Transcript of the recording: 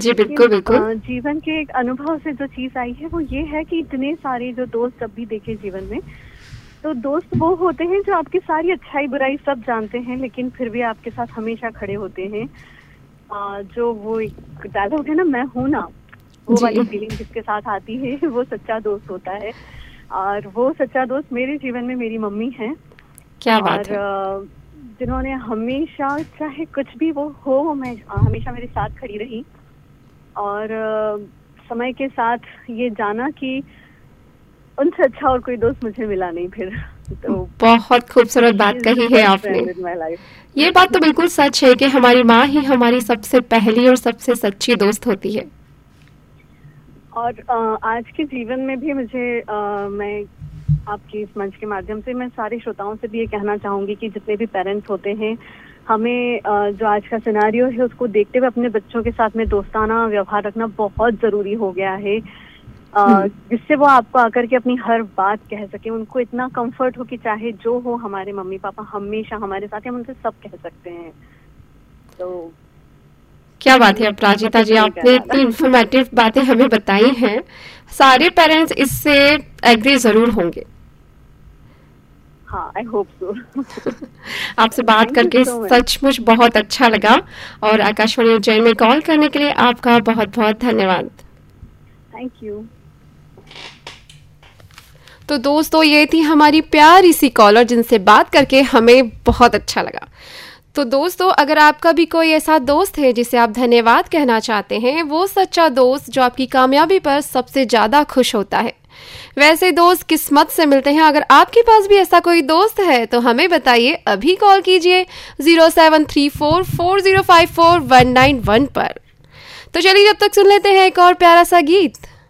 जी बिल्कुल बिल्कुल। जीवन के एक अनुभव से जो चीज आई है वो ये है कि इतने सारे जो दोस्त जब भी देखे जीवन में, तो दोस्त वो होते हैं जो आपकी सारी अच्छाई बुराई सब जानते हैं, लेकिन फिर भी आपके साथ हमेशा खड़े होते हैं। जो वो एक डायलॉग है ना, मैं हूं ना, वो वाली फीलिंग जिसके साथ आती है वो सच्चा दोस्त होता है। और वो सच्चा दोस्त मेरे जीवन में मेरी मम्मी है। क्या बात है। जिन्होंने हमेशा, चाहे कुछ भी वो हो, मैं हमेशा मेरे साथ खड़ी रही। और समय के साथ ये जाना कि उनसे अच्छा और कोई दोस्त मुझे मिला नहीं फिर। तो बहुत खूबसूरत बात कही है आपने। ये बात तो बिल्कुल सच है कि हमारी माँ ही हमारी सबसे पहली और सबसे सच्ची दोस्त होती है। और आज के जीवन में भी मुझे मैं आपकी इस मंच के माध्यम से मैं सारे श्रोताओं से भी ये कहना चाहूंगी कि जितने भी पेरेंट्स होते हैं, हमें जो आज का सिनेरियो है उसको देखते हुए अपने बच्चों के साथ में दोस्ताना व्यवहार रखना बहुत जरूरी हो गया है, जिससे वो आपको आकर के अपनी हर बात कह सके। उनको इतना कंफर्ट हो कि चाहे जो हो, हमारे मम्मी पापा हमेशा हमारे साथ, हम उनसे सब कह सकते हैं। तो क्या बात है अपराजिता जी, आपने इतनी इन्फॉर्मेटिव बातें हमें बताई हैं। सारे पेरेंट्स इससे एग्री जरूर होंगे। हाँ, आई होप सो। आपसे बात करके सचमुच बहुत अच्छा लगा और आकाशवाणी उज्जैन में कॉल करने के लिए आपका बहुत बहुत धन्यवाद। Thank you. तो दोस्तों, ये थी हमारी प्यारी सी कॉलर जिनसे बात करके हमें बहुत अच्छा लगा। तो दोस्तों, अगर आपका भी कोई ऐसा दोस्त है जिसे आप धन्यवाद कहना चाहते हैं, वो सच्चा दोस्त जो आपकी कामयाबी पर सबसे ज्यादा खुश होता है, वैसे दोस्त किस्मत से मिलते हैं। अगर आपके पास भी ऐसा कोई दोस्त है तो हमें बताइए, अभी कॉल कीजिए 0734405491 पर। तो चलिए, जब तक सुन लेते हैं एक और प्यारा सा गीत।